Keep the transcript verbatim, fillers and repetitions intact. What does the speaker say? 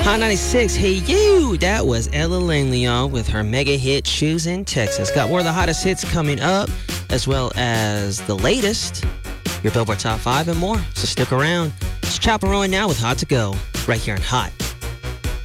Hot ninety-six, hey you! That was Ella Langley on with her mega hit Shoes in Texas. Got more of the hottest hits coming up, as well as the latest, your Billboard Top five and more. So stick around. It's Chopper Rowan now with Hot to Go, right here on Hot